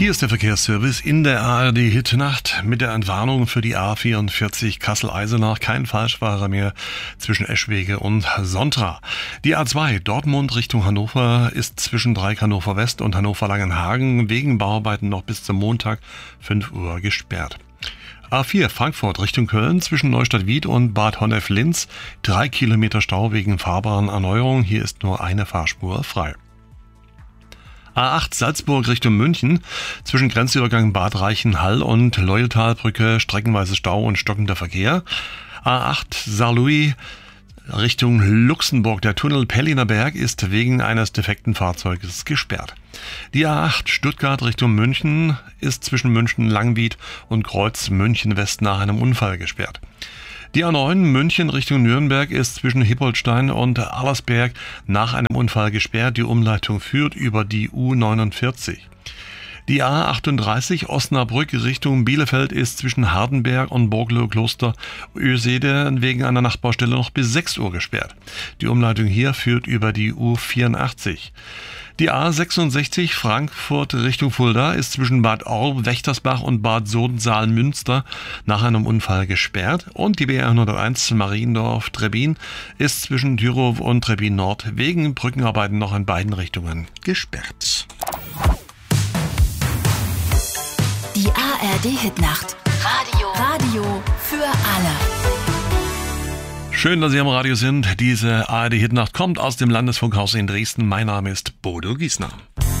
Hier ist der Verkehrsservice in der ARD-Hitnacht mit der Entwarnung für die A44 Kassel-Eisenach. Kein Falschfahrer mehr zwischen Eschwege und Sontra. Die A2 Dortmund Richtung Hannover ist zwischen Dreieck Hannover West und Hannover Langenhagen wegen Bauarbeiten noch bis zum Montag 5 Uhr gesperrt. A4 Frankfurt Richtung Köln zwischen Neustadt-Wied und Bad Honnef-Linz 3 Kilometer Stau wegen Fahrbahnerneuerung. Hier ist nur eine Fahrspur frei. A8 Salzburg Richtung München zwischen Grenzübergang Bad Reichenhall und Leueltalbrücke streckenweise Stau und stockender Verkehr. A8 Saarlouis Richtung Luxemburg. Der Tunnel Pelliner Berg ist wegen eines defekten Fahrzeuges gesperrt. Die A8 Stuttgart Richtung München ist zwischen München-Langwied und Kreuz München West nach einem Unfall gesperrt. Die A9 München Richtung Nürnberg ist zwischen Hippolstein und Allersberg nach einem Unfall gesperrt. Die Umleitung führt über die U49. Die A38 Osnabrück Richtung Bielefeld ist zwischen Hardenberg und Borglo-Kloster Ösede wegen einer Nachtbaustelle noch bis 6 Uhr gesperrt. Die Umleitung hier führt über die U84. Die A66 Frankfurt Richtung Fulda ist zwischen Bad Orb, Wächtersbach und Bad Sodensaal-Münster nach einem Unfall gesperrt. Und die BR 101 Mariendorf-Trebbin ist zwischen Türow und Trebbin Nord wegen Brückenarbeiten noch in beiden Richtungen gesperrt. Die ARD-Hitnacht. Radio für alle. Schön, dass Sie am Radio sind. Diese ARD-Hitnacht kommt aus dem Landesfunkhaus in Dresden. Mein Name ist Bodo Giesner.